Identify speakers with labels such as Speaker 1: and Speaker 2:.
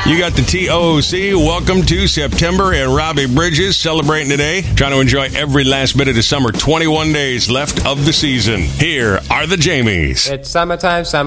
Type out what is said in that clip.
Speaker 1: You got the TOC. Welcome to September, and Robbie Bridges celebrating today. Trying to enjoy every last bit of the summer. 21 days left of the season. Here are the Jamies.
Speaker 2: It's summertime,